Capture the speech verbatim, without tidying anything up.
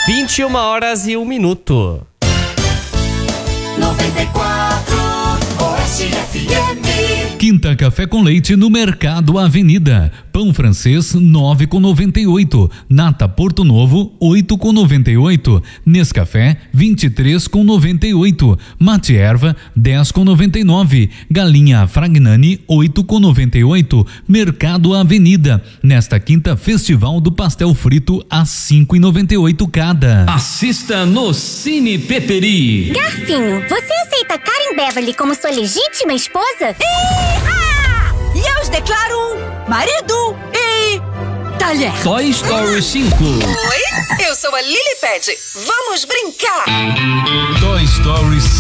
vinte e uma horas e um minuto. noventa e quatro Oeste F M. Quinta Café com Leite no Mercado Avenida. Pão francês nove com noventa e oito. Nata Porto Novo oito com noventa e oito. Nescafé vinte e três com noventa e oito. Mate Erva dez com noventa e nove. Galinha Fragnani oito com noventa e oito. Mercado Avenida. Nesta quinta, Festival do Pastel Frito a cinco e noventa e oito cada. Assista no Cine Peperi. Garfinho, você aceita Karen Beverly como sua legítima esposa? E eu os declaro marido e talher. Toy Story cinco. Oi, eu sou a Lily Pad. Vamos brincar. Toy Story